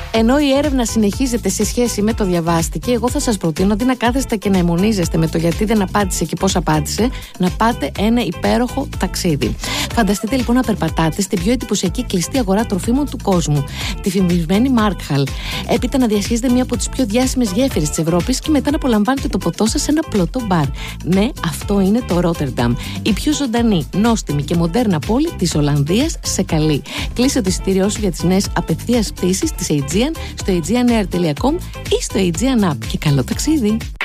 Ενώ η έρευνα συνεχίζεται σε σχέση με το διαβάστηκε, εγώ θα σας προτείνω αντί να κάθεστε και να αιμονίζεστε με το γιατί δεν απάντησε και πώς απάντησε, να πάτε ένα υπέροχο ταξίδι. Φανταστείτε λοιπόν να περπατάτε στην πιο εντυπωσιακή κλειστή αγορά τροφίμων του κόσμου, τη φημισμένη Markhall. Έπειτα να διασχίζετε μία από τις πιο διάσημες γέφυρες της Ευρώπης και μετά να απολαμβάνετε το ποτό σας σε ένα πλωτό μπαρ. Ναι, αυτό είναι το Ρότερνταμ. Η πιο ζωντανή, νόστιμη και μοντέρνα πόλη της Ολλανδίας σε καλεί. Κλείσε το εισιτήριό σου για τις νέες απευθείας πτήσεις της Aegean στο aegeanair.com ή στο Aegean App. Και καλό ταξίδι!